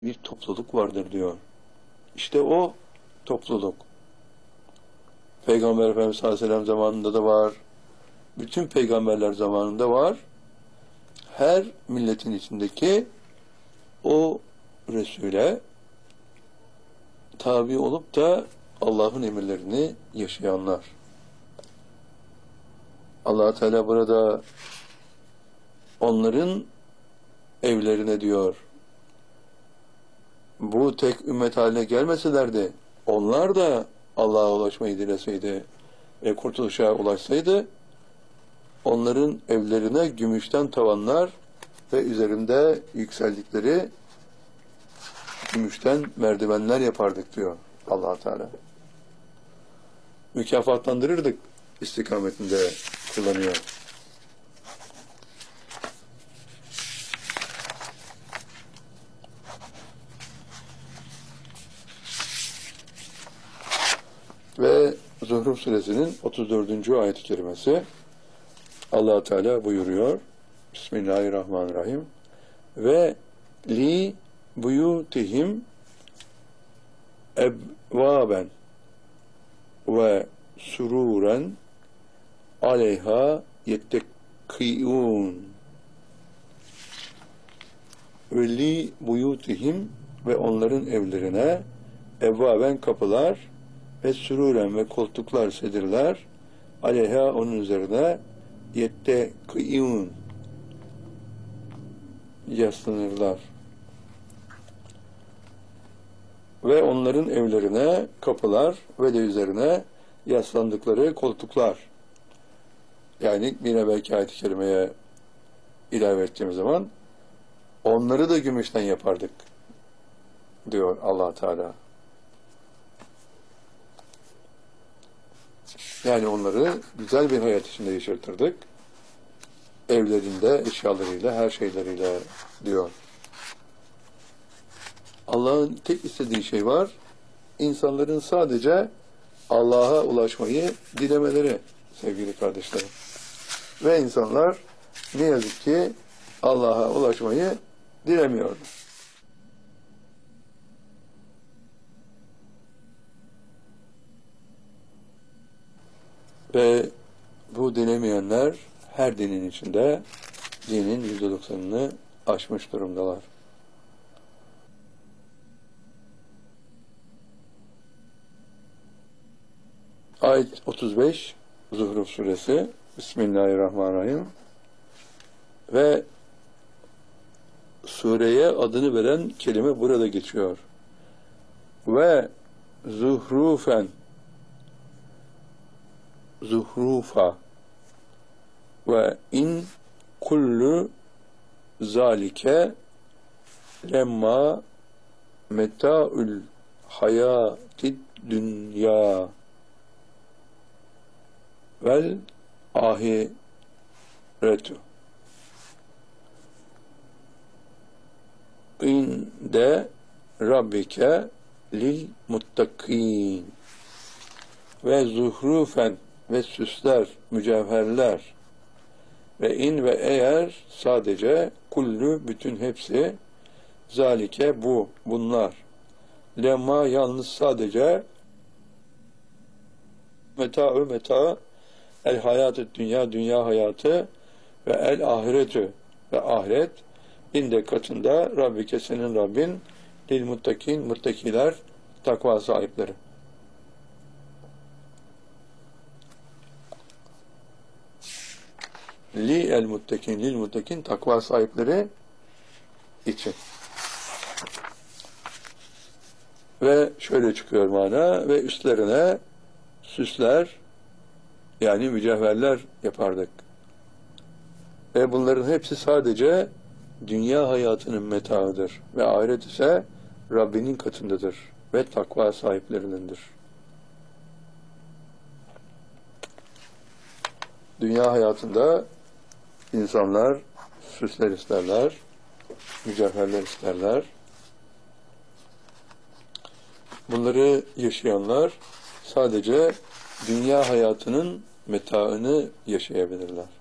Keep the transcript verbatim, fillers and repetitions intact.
bir topluluk vardır diyor. İşte o topluluk. Peygamber Efendimiz sallallahu aleyhi ve sellem zamanında da var. Bütün peygamberler zamanında var. Her milletin içindeki o Resul'e tabi olup da Allah'ın emirlerini yaşayanlar. Allah Teala burada onların evlerine diyor, bu tek ümmet haline gelmeselerdi, onlar da Allah'a ulaşmayı dileseydi ve kurtuluşa ulaşsaydı, onların evlerine gümüşten tavanlar ve üzerinde yükseldikleri gümüşten merdivenler yapardık diyor Allah Teala. Mükafatlandırırdık istikametinde kullanıyor. Ve Zuhruf suresinin otuz dördüncü ayet-i kerimesi Allah Teala buyuruyor. Bismillahirrahmanirrahim. Ve li buyutihim ebvaben ve sururen aleyha yettekiyun. Ve li buyutihim ve onların evlerine evvaben kapılar ve sürüren ve koltuklar, sedirler, aleyha onun üzerine yettekiyun yaslanırlar. Ve onların evlerine kapılar ve de üzerine yaslandıkları koltuklar. Yani bir evvelki ayet-i kerimeye ilave ettiğimiz zaman onları da gümüşten yapardık diyor Allah Teala. Yani onları güzel bir hayat içinde yaşatırdık. Evlerinde, eşyalarıyla, her şeyleriyle diyor. Allah'ın tek istediği şey var. İnsanların sadece Allah'a ulaşmayı dilemeleri sevgili kardeşlerim. Ve insanlar ne yazık ki Allah'a ulaşmayı dilemiyorlar. Ve bu dilemeyenler her dinin içinde dinin yüzde doksanını aşmış durumdalar. Ayet otuz beş Zuhruf suresi Bismillahirrahmanirrahim. Ve sureye adını veren kelime burada geçiyor. Ve zuhrufen zuhrufa ve in kullu zalike lemma meta'ül hayatid dünya vel ahiretu inde rabbike lil muttakin ve zuhrufen ve süsler, mücevherler ve in ve eğer sadece kullu bütün hepsi zalike bu, bunlar lemma yalnız sadece meta'u meta el hayatı dünya, dünya hayatı ve el ahiretü ve ahiret inde katında Rabbike senin Rabbin lil muttakin muttakiler takva sahipleri. Li el muttakin, lil muttakin takva sahipleri için. Ve şöyle çıkıyor mana ve üstlerine süsler yani mücevherler yapardık. Ve bunların hepsi sadece dünya hayatının metaıdır ve ahiret ise Rabbinin katındadır ve takva sahiplerindendir. Dünya hayatında insanlar süsler isterler, mücevherler isterler. Bunları yaşayanlar sadece dünya hayatının metaını yaşayabilirler.